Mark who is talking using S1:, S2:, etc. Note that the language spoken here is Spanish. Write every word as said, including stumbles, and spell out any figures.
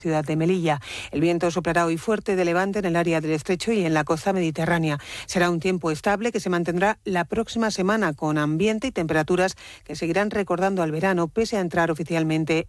S1: ciudad de Melilla. El viento soplará hoy fuerte de levante en el área del estrecho y en la costa mediterránea. Será un tiempo estable que se mantendrá la próxima semana con ambiente y temperaturas que seguirán recordando al verano pese a entrar oficialmente